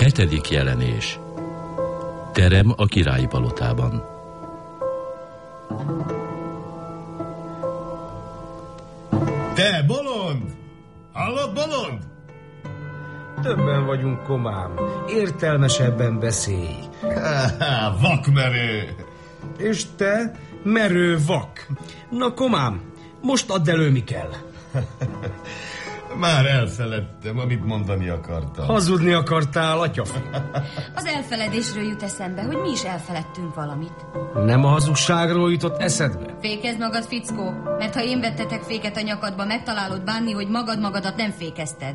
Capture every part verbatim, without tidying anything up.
Hetedik jelenés. Terem a királyi palotában. Te, bolond! Hallod, bolond? Többen vagyunk, komám. Értelmesebben beszélj. Vakmerő! És te, merő vak. Na, komám, most add elő, mi kell. Már elfeledtem, amit mondani akartam. Hazudni akartál, atyafi. Az elfeledésről jut eszembe, hogy mi is elfeledtünk valamit. Nem a hazugságról jutott eszedbe? Fékezd magad, fickó, mert ha én vettetek féket a nyakadba, megtalálod bánni, hogy magad magadat nem fékezted.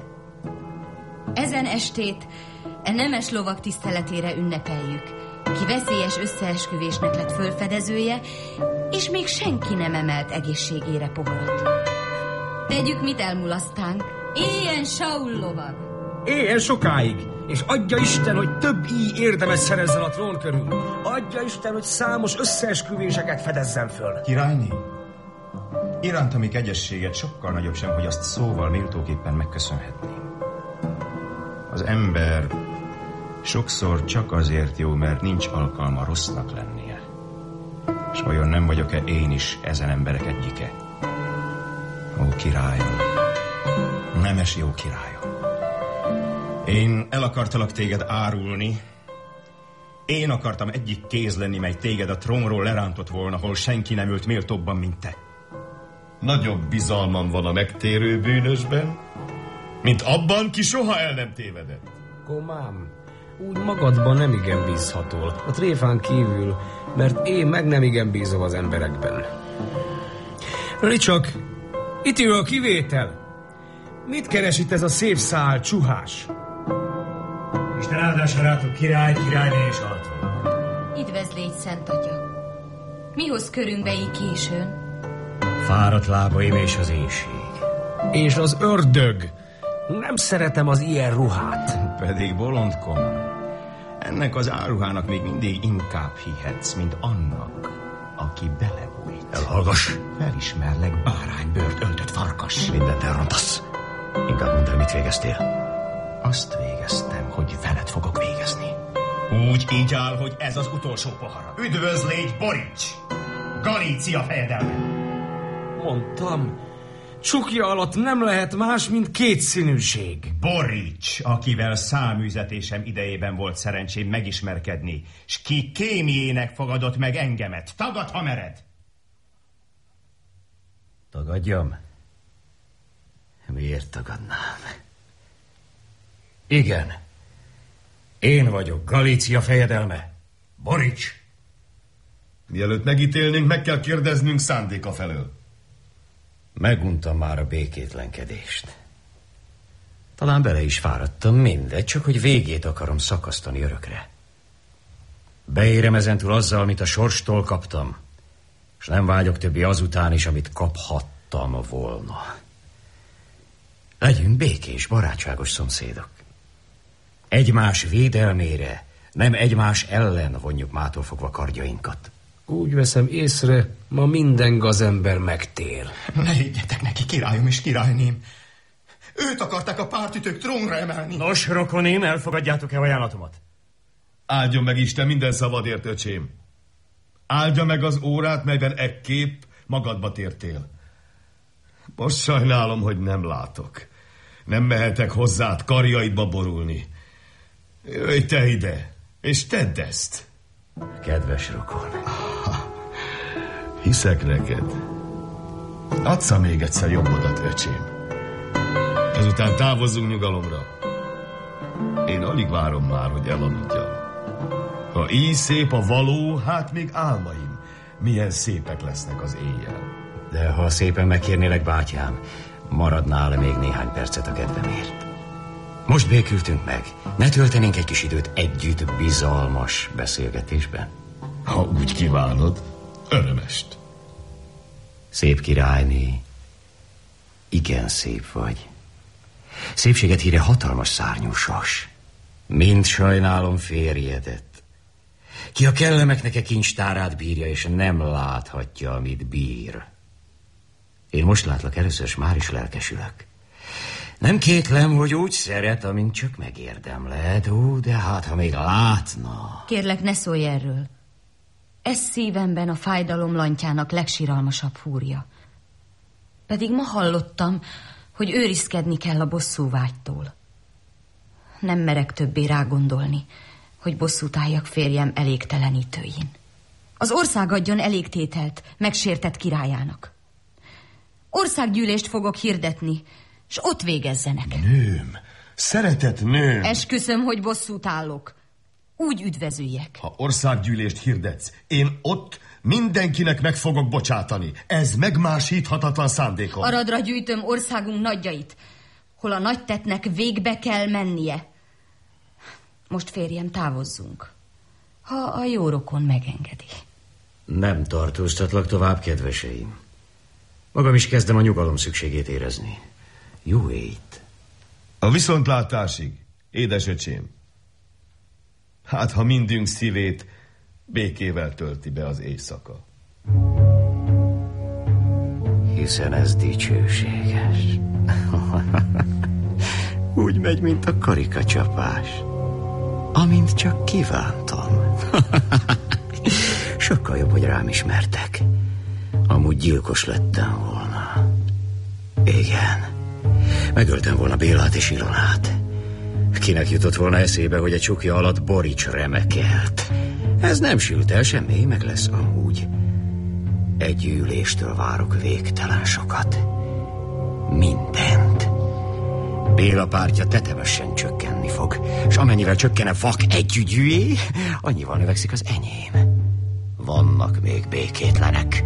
Ezen estét e nemes lovak tiszteletére ünnepeljük, ki veszélyes összeesküvésnek lett fölfedezője, és még senki nem emelt egészségére poharat. Tegyük, mit elmulasztánk. Éljen Saul lovag! Éljen sokáig, és adja Isten, hogy több íj érdemes szerezzen a trón körül. Adja Isten, hogy számos összeesküvéseket fedezzen föl. Királyné, irántam kegyességet sokkal nagyobb sem, hogy azt szóval méltóképpen megköszönhetném. Az ember sokszor csak azért jó, mert nincs alkalma rossznak lennie. És vajon nem vagyok-e én is ezen emberek egyike? Ó, királyom, nemes jó királyom, én el akartalak téged árulni. Én akartam egyik kéz lenni, mely téged a trónról lerántott volna, hol senki nem ült méltóbban, mint te. Nagyobb bizalmam van a megtérő bűnösben, mint abban, ki soha el nem tévedett. Komám, úgy magadban nem igen bízhatol, a tréfán kívül, mert én meg nem igen bízom az emberekben. Ricsak, itt ül a kivétel. Mit keres itt ez a szép szál csuhás? Isten áldásra rátok, király, királyné és altó. Üdvözl, légy, Szent Atya. Mi hoz körünkbe így későn? Fáradt lábaim és az éhség. És az ördög. Nem szeretem az ilyen ruhát. Pedig bolond koma, ennek az áruhának még mindig inkább hihetsz, mint annak, aki belebújt. Elhallgass! Felismerlek báránybőrt öltött farkas. Mindent elrontasz. Inkább mondd el, mit végeztél. Azt végeztem, hogy veled fogok végezni. Úgy így áll, hogy ez az utolsó pohara. Üdvözl, légy, Borics! Galícia fejedelme! Mondtam, csukja alatt nem lehet más, mint kétszínűség. Borics, akivel száműzetésem idejében volt szerencsém megismerkedni, s ki kémiének fogadott meg engemet. Tagad, ha mered! Tagadjam? Miért tagadnám? Igen. Én vagyok Galícia fejedelme. Borics. Mielőtt megítélnénk, meg kell kérdeznünk szándéka felől. Meguntam már a békétlenkedést. Talán bele is fáradtam, mindegy, csak hogy végét akarom szakasztani örökre. Beérem ezentúl azzal, amit a sorstól kaptam, és nem vágyok többi azután is, amit kaphattam volna. Legyünk békés, barátságos szomszédok. Egymás védelmére, nem egymás ellen vonjuk mától fogva kardjainkat. Úgy veszem észre, ma minden gazember megtér. Ne higgyetek neki, királyom és királyném. Őt akarták a pártütők trónra emelni. Nos, rokonim, elfogadjátok-e ajánlatomat? Áldjon meg Isten minden szavadért, öcsém. Áldja meg az órát, melyben ekképp magadba tértél. Most sajnálom, hogy nem látok. Nem mehetek hozzád karjaidba borulni. Jöjj te ide, és tedd ezt. Kedves rokon. Hiszek neked. Adsz még egyszer jobbodat, öcsém. Ezután távozzunk nyugalomra. Én alig várom már, hogy elaludjam. Ha így szép a való, hát még álmaim. Milyen szépek lesznek az éjjel. De ha szépen megkérnélek, bátyám, maradnál még néhány percet a kedvemért. Most békültünk meg. Ne töltenénk egy kis időt együtt bizalmas beszélgetésben? Ha úgy kívánod, örömest. Szép királyné, igen szép vagy. Szépséget híre hatalmas szárnyú sas. Mind sajnálom férjedet. Ki a kellemeknek e kincstárát bírja, és nem láthatja, amit bír. Én most látlak először, s már is lelkesülök. Nem kétlem, hogy úgy szeret, amint csak megérdemled, ó, de hát, ha még látna... Kérlek, ne szólj erről. Ez szívemben a fájdalom lantjának legsiralmasabb húrja. Pedig ma hallottam, hogy őrizkedni kell a bosszúvágytól. Nem merek többé rágondolni, hogy bosszút álljak férjem elégtelenítőin. Az ország adjon elégtételt megsértett királyának. Országgyűlést fogok hirdetni, s ott végezzenek. Nőm, szeretett nőm. Esküszöm, hogy bosszút állok. Úgy üdvözüljek. Ha országgyűlést hirdetsz, én ott mindenkinek meg fogok bocsátani. Ez megmásíthatatlan szándékom. Aradra gyűjtöm országunk nagyjait, hol a nagy tettnek végbe kell mennie. Most férjem, távozzunk, ha a jó rokon megengedi. Nem tartóztatlak tovább, kedveseim. Magam is kezdem a nyugalom szükségét érezni. Jó éjt. A viszontlátásig, édesöcsém. Hát, ha mindünk szívét békével tölti be az éjszaka. Hiszen ez dicsőséges. Úgy megy, mint a karikacsapás. Amint csak kívántam. Sokkal jobb, hogy rám ismertek. Amúgy gyilkos lettem volna. Igen. Megöltem volna Bélát és Ilonát. Kinek jutott volna eszébe, hogy egy csukja alatt Borics remekelt? Ez nem sült el, semmi meg lesz amúgy. Egy üléstől várok végtelen sokat. Mindent. Béla pártja tetemesen csökkenni fog, és amennyivel csökken a vak együgyűjé, annyival növekszik az enyém. Vannak még békétlenek.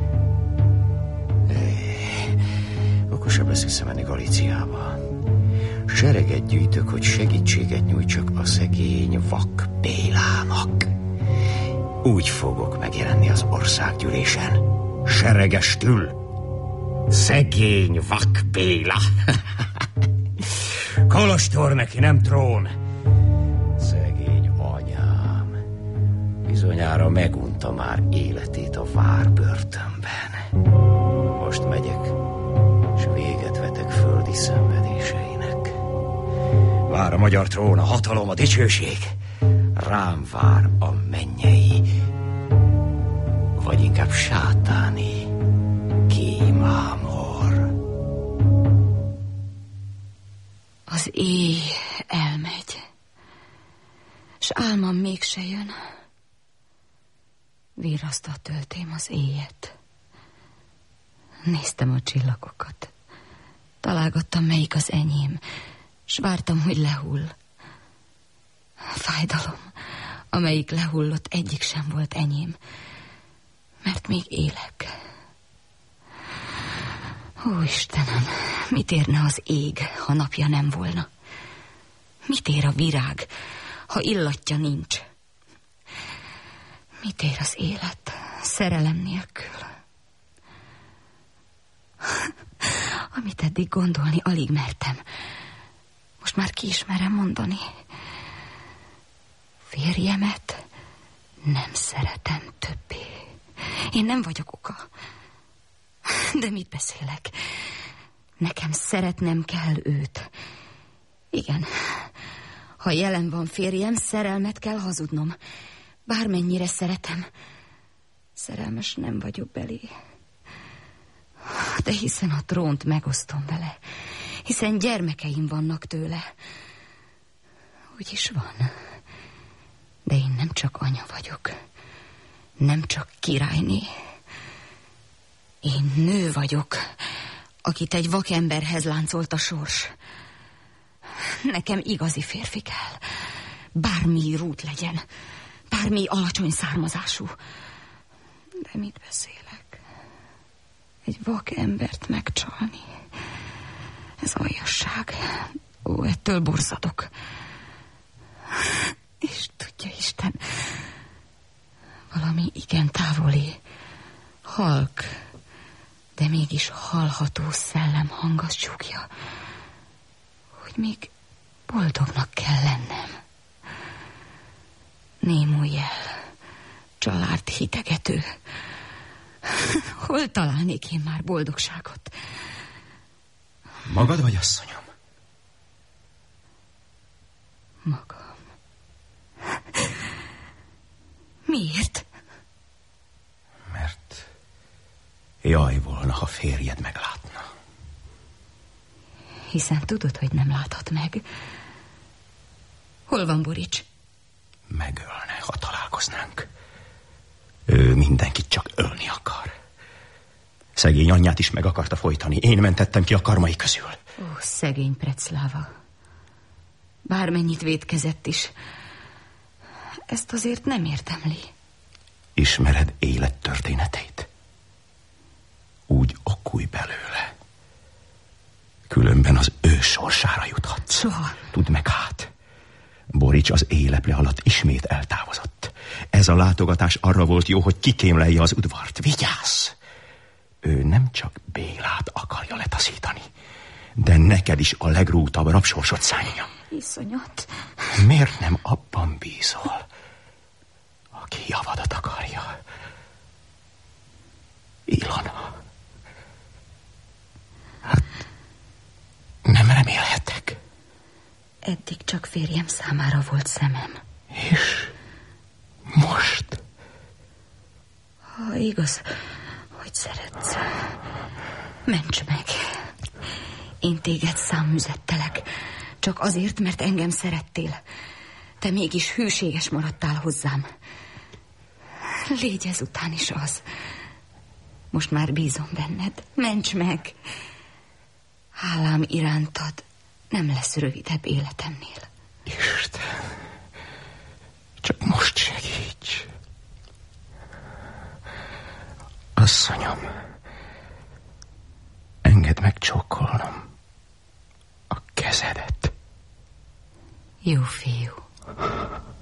É, okosabb lesz visszamenni Galíciába. Sereget gyűjtök, hogy segítséget nyújtsak a szegény vak Bélának. Úgy fogok megjelenni az országgyűlésen. Seregestül. Szegény vak Béla. Kolostor neki, nem trón. Szegény anyám. Bizonyára megunta már életét a várbörtönben. Most megyek, és véget vetek földi szenvedéseinek. Vár a magyar trón, a hatalom, a dicsőség. Rám vár a mennyei, vagy inkább sátáni kímámor. Az éj elmegy, s álmam mégse jön. Virraszta a töltém az éjet. Néztem a csillagokat. Találgattam, melyik az enyém, s vártam, hogy lehull. Fájdalom, amelyik lehullott, egyik sem volt enyém, mert még élek. Ó, Istenem, mit érne az ég, ha napja nem volna? Mit ér a virág, ha illatja nincs? Mit ér az élet szerelem nélkül? Amit eddig gondolni alig mertem, most már ki is merem mondani. Férjemet nem szeretem többé. Én nem vagyok oka. De mit beszélek? Nekem szeretnem kell őt. Igen, ha jelen van férjem, szerelmet kell hazudnom. Bármennyire szeretem, szerelmes nem vagyok belé. De hiszen a trónt megosztom vele, hiszen gyermekeim vannak tőle. Úgy is van. De én nem csak anya vagyok, nem csak királyné. Én nő vagyok, akit egy vakemberhez láncolt a sors. Nekem igazi férfi kell. Bármi rút legyen, bármi alacsony származású. De mit beszélek? Egy vakembert megcsalni. Ez aljasság. Ó, ettől borzadok. És tudja Isten, valami igen távoli, halk, de mégis hallható szellem hang azt súgja, hogy még boldognak kell lennem. Némú jel, család hitegető. Hol találnék én már boldogságot? Magad vagy, asszonyom? Magam. Miért? Mert jaj volna, ha férjed meglátna. Hiszen tudod, hogy nem láthat meg. Hol van Borics? Megölne, ha találkoznánk. Ő mindenkit csak ölni akar. Szegény anyját is meg akarta folytani. Én mentettem ki a karmai közül. Ó, szegény Precláva. Bármennyit vétkezett is, ezt azért nem érdemli. Ismered élettörténetét? Úgy okulj belőle. Különben az ő sorsára juthatsz. Soha. Tudd meg hát, Borics az éleple alatt ismét eltávozott. Ez a látogatás arra volt jó, hogy kikémlelje az udvart. Vigyázz! Ő nem csak Bélát akarja letaszítani, de neked is a legrútabb rabsorsot szánja. Iszonyat. Miért nem abban bízol, aki javadat akarja? Ilona. Hát nem remélhetek. Eddig csak férjem számára volt szemem. És most? Ha igaz, hogy szeretsz, ments meg. Én téged száműzettelek, csak azért, mert engem szerettél. Te mégis hűséges maradtál hozzám. Légy ezután is az. Most már bízom benned. Ments meg. Hálám irántad nem lesz rövidebb életemnél. Isten, csak most segíts. Asszonyom, engedd meg csókolnom a kezedet. Jó fiú.